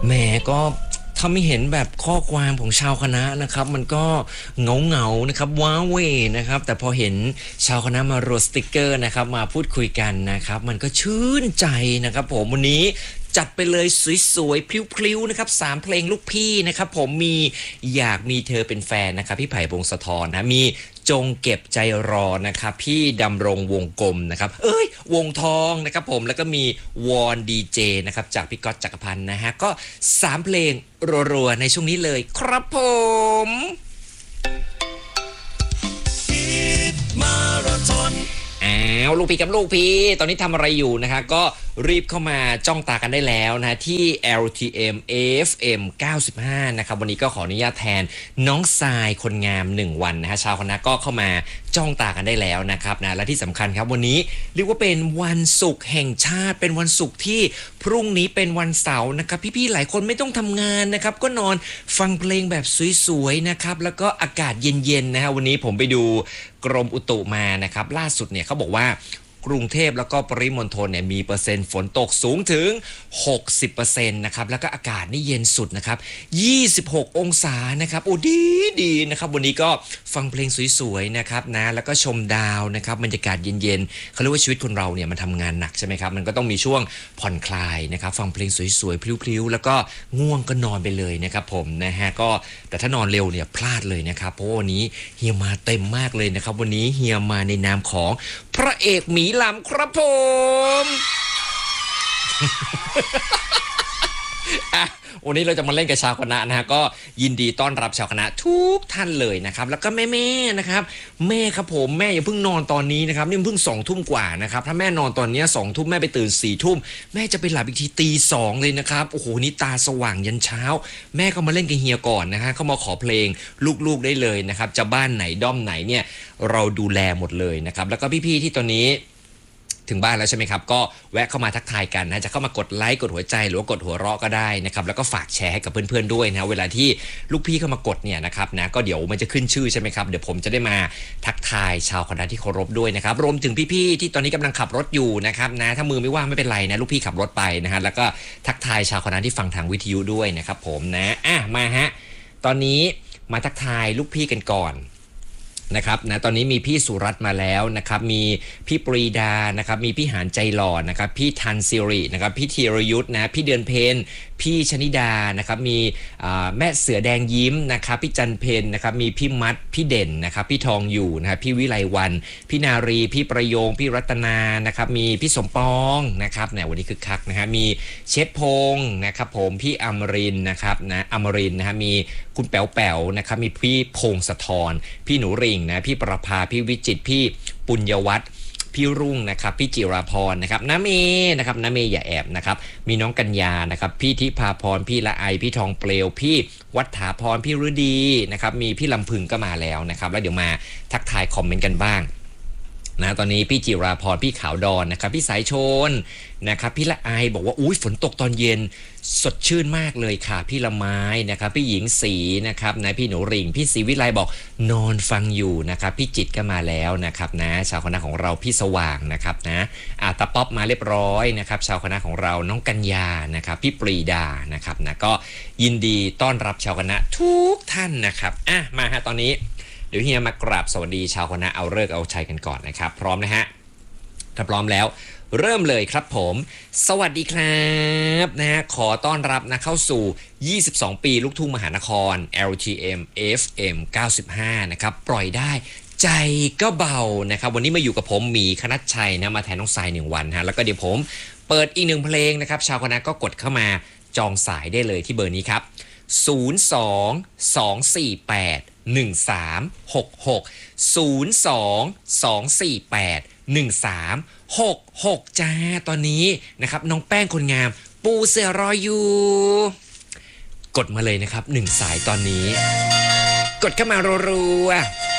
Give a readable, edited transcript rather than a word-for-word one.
แหมก็ถ้าไม่เห็นแบบข้อความของชาวคณะนะครับมันก็เหงานะครับว้าเหวนะครับแต่พอเห็นชาวคณะมาโรสติกเกอร์นะครับมาพูดคุยกันนะครับมันก็ชื่นใจนะครับผมวันนี้จัดไปเลยสวยๆพลิ้วๆนะครับ3เพลงลูกพี่นะครับผมมีอยากมีเธอเป็นแฟนนะครับพี่ไผ่พงศธรนะมีจงเก็บใจรอนะครับพี่ดำรงวงกลมนะครับวงทองนะครับผมแล้วก็มีวอนดีเจนะครับจากพี่ก๊อตจักรพันธ์นะฮะก็3เพลงรัวๆในช่วงนี้เลยครับผมมาราธอนลูกพี่กับลูกพี่ตอนนี้ทำอะไรอยู่นะฮะก็รีบเข้ามาจ้องตากันได้แล้วนะที่ LTM FM 95นะครับวันนี้ก็ขออนุญาตแทนน้องทรายคนงาม1วันนะฮะชาวคณะก็เข้ามาจ้องตากันได้แล้วนะครับนะและที่สำคัญครับวันนี้เรียกว่าเป็นวันศุกร์แห่งชาติเป็นวันศุกร์ที่พรุ่งนี้เป็นวันเสาร์นะครับพี่ๆหลายคนไม่ต้องทำงานนะครับก็นอนฟังเพลงแบบสวยๆนะครับแล้วก็อากาศเย็นๆนะฮะวันนี้ผมไปดูกรมอุตุมานะครับล่าสุดเนี่ยเขาบอกว่ากรุงเทพแล้วก็ปริมณฑลเนี่ยมีเปอร์เซ็นต์ฝนตกสูงถึง 60% นะครับแล้วก็อากาศนี่เย็นสุดนะครับ26องศานะครับโอ้ดีนะครับวันนี้ก็ฟังเพลงสวยๆนะครับนะแล้วก็ชมดาวนะครับบรรยากาศเย็นๆเขาเรียกว่าชีวิตคนเราเนี่ยมันทำงานหนักใช่ไหมครับมันก็ต้องมีช่วงผ่อนคลายนะครับฟังเพลงสวยๆพลิ้วๆแล้วก็ง่วงก็นอนไปเลยนะครับผมนะฮะก็แต่ถ้านอนเร็วเนี่ยพลาดเลยนะครับเพราะวันนี้เฮียมาเต็มมากเลยนะครับวันนี้เฮียมาในนามของพระเอกหมีลำครับผมวันนี้เราจะมาเล่นกับชาวคณะนะฮะก็ยินดีต้อนรับชาวคณะทุกท่านเลยนะครับแล้วก็แม่ๆนะครับแม่ครับผมแม่อย่าเพิ่งนอนตอนนี้นะครับนี่มันเพิ่ง20:00 กว่านะครับถ้าแม่นอนตอนนี้20:00แม่ไปตื่น4:00แม่จะไปหลับอีกที2:00เลยนะครับโอ้โหนี่ตาสว่างยันเช้าแม่ก็มาเล่นกับเฮียก่อนนะฮะเขามาขอเพลงลูกๆได้เลยนะครับจะบ้านไหนด้อมไหนเนี่ยเราดูแลหมดเลยนะครับแล้วก็พี่ๆที่ตอนนี้ถึงบ้านแล้วใช่ไหมครับก็แวะเข้ามาทักทายกันนะจะเข้ามากดไลค์กดหัวใจหรือว่ากดหัวเราะก็ได้นะครับแล้วก็ฝากแชร์ให้กับเพื่อนๆด้วยนะเวลาที่ลูกพี่เข้ามากดเนี่ยนะครับนะก็เดี๋ยวมันจะขึ้นชื่อใช่ไหมครับเดี๋ยวผมจะได้มาทักทายชาวคณะที่เคารพด้วยนะครับรวมถึงพี่ๆที่ตอนนี้กำลังขับรถอยู่นะครับนะถ้ามือไม่ว่างไม่เป็นไรนะลูกพี่ขับรถไปนะฮะแล้วก็ทักทายชาวคณะที่ฟังทางวิทยุด้วยนะครับผมนะมาฮะตอนนี้มาทักทายลูกพี่กันก่อนนะครับนะตอนนี้มีพี่สุรัตน์มาแล้วนะครับมีพี่ปรีดานะครับมีพี่หานใจหล่อนะครับพี่ทันซิรินะครับพี่ธีรยุทธนะพี่เดือนเพนพี่ชนิดานะครับมีแม่เสือแดงยิ้มนะครับพี่จันเพนนะครับมีพี่มัดพี่เด่นนะครับพี่ทองอยู่นะครับพี่วิไลวันพี่นารีพี่ประโยงพี่รัตนานะครับมีพี่สมปองนะครับเนี่ยวันนี้คึกคักนะฮะมีเชฟพงศ์นะครับผมพี่อมรินนะครับนะอมรินนะฮะมีคุณแป๋วแป๋วนะครับมีพี่พงศธรพี่หนูริงนะพี่ประภาพี่วิจิตรพี่ปุญญวัฒน์พี่รุ่งนะครับพี่จิราพรนะครับน้าเมนะครับน้าเมอย่าแอบนะครับมีน้องกัญญานะครับพี่ทิพาพรพี่ละไอพี่ทองเปลวพี่วัฏฐาพรพี่ฤดีนะครับมีพี่ลำพึงก็มาแล้วนะครับแล้วเดี๋ยวมาทักทายคอมเมนต์กันบ้างนะตอนนี้พี่จิราพรพี่ขาวดอนนะครับพี่สายชนนะครับพี่ละไอบอกว่าอุ้ยฝนตกตอนเย็นสดชื่นมากเลยค่ะพี่ละไม้นะครับพี่หญิงสีนะครับนะพี่หนูริ่งพี่ศรีวิไลบอกนอนฟังอยู่นะครับพี่จิตก็มาแล้วนะครับนะชาวคณะของเราพี่สว่างนะครับนะตาป๊อปมาเรียบร้อยนะครับชาวคณะของเราน้องกัญญานะครับพี่ปรีดานะครับนะก็ยินดีต้อนรับชาวคณะทุกท่านนะครับมาฮะตอนนี้เดี๋ยวเฮียมากราบสวัสดีชาวคณะเอาฤกษ์เอาชัยกันก่อนนะครับพร้อมนะฮะถ้าพร้อมแล้วเริ่มเลยครับผมสวัสดีครับนะฮะขอต้อนรับนะเข้าสู่22ปีลูกทุ่งมหานคร LTM FM 95นะครับปล่อยได้ใจก็เบานะครับวันนี้มาอยู่กับผมหมีคณัชชัยนะมาแทนน้องทราย1วันฮะแล้วก็เดี๋ยวผมเปิดอีก1เพลงนะครับชาวคณะก็กดเข้ามาจองสายได้เลยที่เบอร์นี้ครับ02 248 1366 02 248 1366จ้าตอนนี้นะครับน้องแป้งคนงามปูเสือรออยู่กดมาเลยนะครับ1สายตอนนี้กดเข้ามารัวๆ